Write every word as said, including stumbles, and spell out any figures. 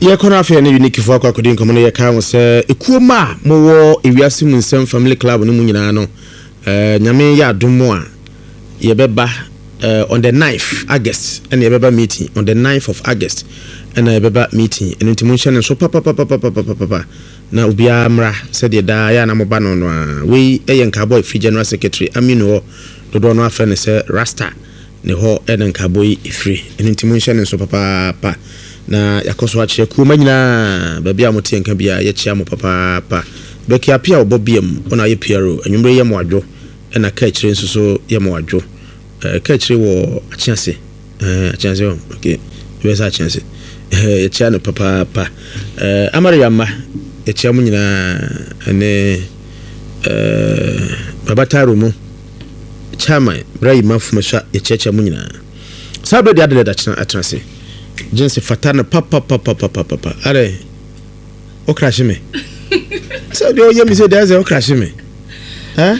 Ye kono afia ne unique fo akwa kodin komo ne ye ka wo se ekuoma mo wo ewiase mu nsem family club no mu nyina no eh nyame ya adomo a ye beba uh, on the ninth August and ye beba meeting on the ninth of August and ye beba meeting and inti munchen so papa papa papa papa papa na ubia mra said ye da ya na mo ba no no a we eye nka boy free general secretary aminu dodo no afa ne se rasta ne ho ene nka boy free and inti munchen so papa papa na yakoso ache kuma nyina ba bia mote nka bia ye chia mo papa pa beki apia obobiam ona ye piero anwumre ye mo adwo na ka chire nso so ye mo adwo eh ka chire wo achiase eh achiase okay we sa achiase eh ye chia no papa pa eh amariyama ye chia mo nyina ne eh baba taro mo chama brai mafumsha ye chia chia mo nyina sabe de adele da china atrase jinsi fatana papa papa papa papa are o crash me so de o ye mi se de o crash me eh